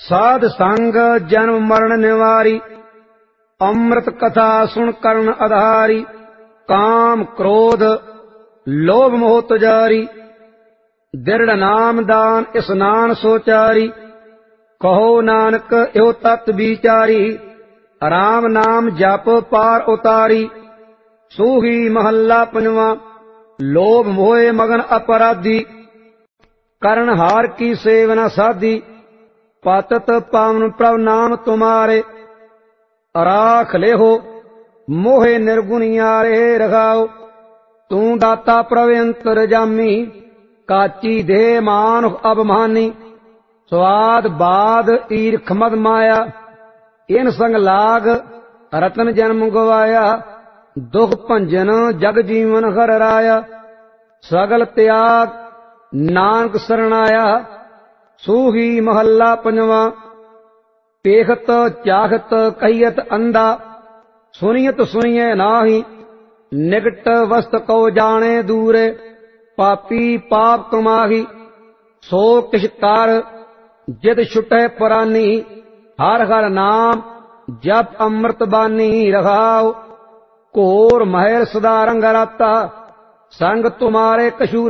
साध संग जन्म मरण निवारी, अमृत कथा सुन कर्ण आधारी। काम क्रोध लोभ मोह तुजारी, दृढ़ नाम दान स्नान सोचारी। कहो नानक यो तत् विचारी, राम नाम जप पार उतारी। सूही महला पंजवा। लोभ मोहे मगन अपराधी, करण हार की सेवना साधी। पातत पावन प्रभ नाम तुम्हारे, राख लेहो मोहे निर्गुणियारे। रखाओ तू दाता प्रभ अंतर जामी, काची देह मान अभिमानी। स्वाद बाद ईर्ख मद माया, इन संग लाग रतन जन्म गवाया। दुख भंजन जग जीवन हर राया, सगल त्याग नानक सरणाया। सूही महला पंजवा। पेखत चाखत कहियत अंधा, सुनियत सुनिए नाही। निकट वस्त को जाने दूरे, पापी पाप कमाही। सो किछ कर जित छुटे परानी, हर हर नाम जप अमृत बानी। रखाओ घोर महर सदा रंग राता, संग तुम्हारे कछु